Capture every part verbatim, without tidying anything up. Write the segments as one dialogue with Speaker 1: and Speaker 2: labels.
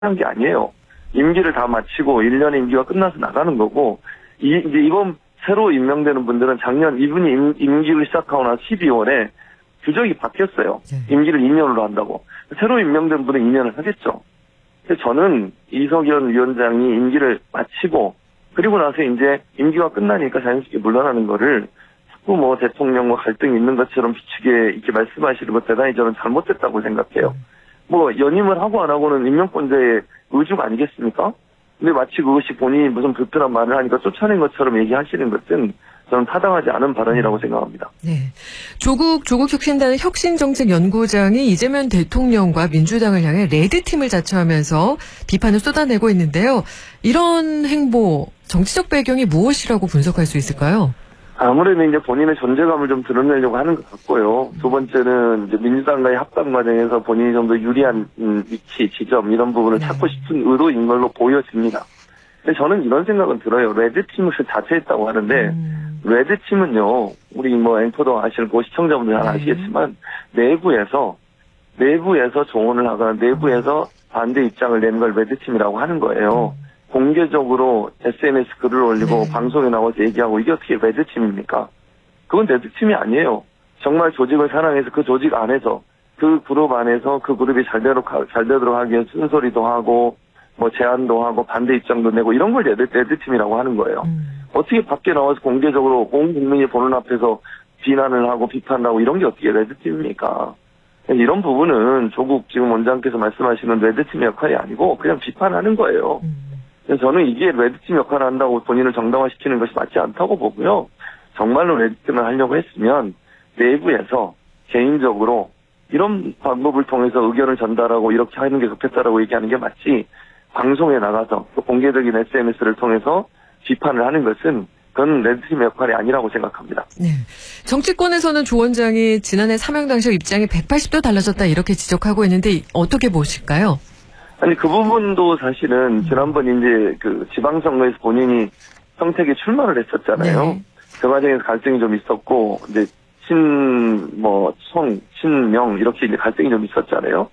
Speaker 1: 한 게 아니에요. 임기를 다 마치고 일 년의 임기가 끝나서 나가는 거고, 이, 이제 이번 새로 임명되는 분들은 작년 이분이 임, 임기를 시작하고 나서 십이월에 규정이 바뀌었어요.
Speaker 2: 네.
Speaker 1: 임기를 이 년으로 한다고. 새로 임명된 분은 이 년을 하겠죠. 그래서 저는 이석연 위원장이 임기를 마치고, 그리고 나서 이제 임기가 끝나니까 자연스럽게 물러나는 거를 자꾸 뭐 대통령과 갈등이 있는 것처럼 비추게 이렇게 말씀하시는 것 대단히 저는 잘못됐다고 생각해요. 뭐 연임을 하고 안 하고는 임명권자의 의중 아니겠습니까? 근데 마치 그것이 본인이 무슨 불편한 말을 하니까 쫓아낸 것처럼 얘기하시는 것은 저는 타당하지 않은 발언이라고 생각합니다.
Speaker 2: 네. 조국, 조국혁신단의 혁신정책연구장이 이재명 대통령과 민주당을 향해 레드팀을 자처하면서 비판을 쏟아내고 있는데요. 이런 행보, 정치적 배경이 무엇이라고 분석할 수 있을까요?
Speaker 1: 아무래도 이제 본인의 존재감을 좀 드러내려고 하는 것 같고요. 두 번째는 이제 민주당과의 합당 과정에서 본인이 좀 더 유리한 위치, 지점 이런 부분을
Speaker 2: 네.
Speaker 1: 찾고 싶은 의도인 걸로 보여집니다. 근데 저는 이런 생각은 들어요. 레드팀을 자체했다고 하는데
Speaker 2: 음.
Speaker 1: 레드팀은요. 우리 뭐 앵커도 아시고 시청자분들 잘
Speaker 2: 네.
Speaker 1: 아시겠지만 내부에서 내부에서 조언을 하거나 내부에서 반대 입장을 내는 걸 레드팀이라고 하는 거예요.
Speaker 2: 음.
Speaker 1: 공개적으로 에스엔에스 글을 올리고
Speaker 2: 네.
Speaker 1: 방송에 나와서 얘기하고 이게 어떻게 레드팀입니까? 그건 레드팀이 아니에요. 정말 조직을 사랑해서 그 조직 안에서 그 그룹 안에서 그 그룹이 잘 되도록, 잘 되도록 하기 위해 쓴소리도 하고 뭐 제안도 하고 반대 입장도 내고 이런 걸 레드, 레드팀이라고 하는 거예요.
Speaker 2: 음.
Speaker 1: 어떻게 밖에 나와서 공개적으로 온 국민이 보는 앞에서 비난을 하고 비판을 하고 이런 게 어떻게 레드팀입니까? 이런 부분은 조국 지금 원장께서 말씀하시는 레드팀의 역할이 아니고 그냥 비판하는 거예요.
Speaker 2: 음.
Speaker 1: 그래서 저는 이게 레드팀 역할을 한다고 본인을 정당화시키는 것이 맞지 않다고 보고요. 정말로 레드팀을 하려고 했으면 내부에서 개인적으로 이런 방법을 통해서 의견을 전달하고 이렇게 하는 게 좋겠다라고 얘기하는 게 맞지, 방송에 나가서 또 공개적인 에스엔에스를 통해서 비판을 하는 것은 그건 레드팀의 역할이 아니라고 생각합니다.
Speaker 2: 네. 정치권에서는 조 원장이 지난해 사명 당시 입장이 백팔십 도 달라졌다 이렇게 지적하고 있는데 어떻게 보실까요? 아니
Speaker 1: 그 부분도 사실은 지난번 이제 그 지방선거에서 본인이 평택에 출마를 했었잖아요.
Speaker 2: 네.
Speaker 1: 그 과정에서 갈등이 좀 있었고 이제 친 뭐 송, 친명 이렇게 이제 갈등이 좀 있었잖아요.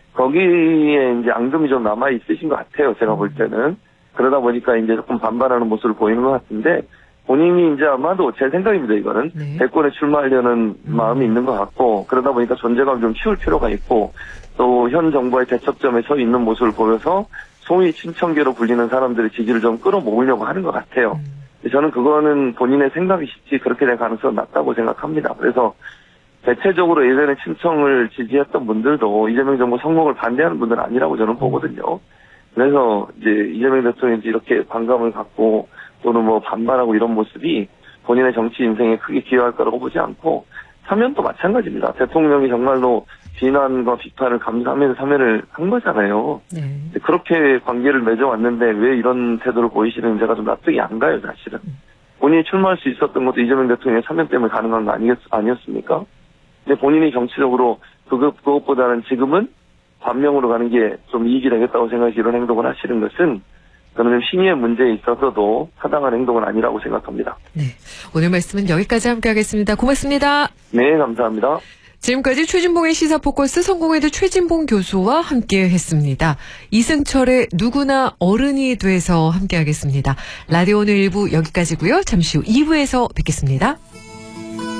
Speaker 1: 거기에 이제 앙금이 좀 남아 있으신 것 같아요. 제가 볼 때는. 그러다 보니까 이제 조금 반발하는 모습을 보이는 것 같은데 본인이 이제 아마도 제 생각입니다. 이거는
Speaker 2: 네.
Speaker 1: 대권에 출마하려는
Speaker 2: 음.
Speaker 1: 마음이 있는 것 같고 그러다 보니까 존재감을 좀 키울 필요가 있고 또 현 정부의 대척점에 서 있는 모습을 보여서 소위 친청계로 불리는 사람들의 지지를 좀 끌어모으려고 하는 것 같아요.
Speaker 2: 음.
Speaker 1: 저는 그거는 본인의 생각이실지 그렇게 될 가능성은 낮다고 생각합니다. 그래서 대체적으로 예전에 친청을 지지했던 분들도 이재명 정부 성공을 반대하는 분들은 아니라고 저는 보거든요. 그래서 이제 이재명 대통령이 이렇게 반감을 갖고 또는 뭐 반발하고 이런 모습이 본인의 정치 인생에 크게 기여할 거라고 보지 않고 사면도 마찬가지입니다. 대통령이 정말로 비난과 비판을 감수하면서 사면을 한 거잖아요.
Speaker 2: 네.
Speaker 1: 그렇게 관계를 맺어왔는데 왜 이런 태도를 보이시는 제가 좀 납득이 안 가요, 사실은. 본인이 출마할 수 있었던 것도 이재명 대통령의 사면 때문에 가능한 거 아니겠, 아니었습니까? 근데 본인이 정치적으로 그것, 그것보다는 지금은 반명으로 가는 게 좀 이익이 되겠다고 생각해서 이런 행동을 하시는 것은 저는 신의의 문제에 있어서도 타당한 행동은 아니라고 생각합니다.
Speaker 2: 네. 오늘 말씀은 여기까지 함께 하겠습니다. 고맙습니다.
Speaker 1: 네, 감사합니다.
Speaker 2: 지금까지 최진봉의 시사포커스 성공회대 최진봉 교수와 함께 했습니다. 이승철의 누구나 어른이 돼서 함께 하겠습니다. 라디오 오늘 일 부 여기까지고요. 잠시 후 이 부에서 뵙겠습니다.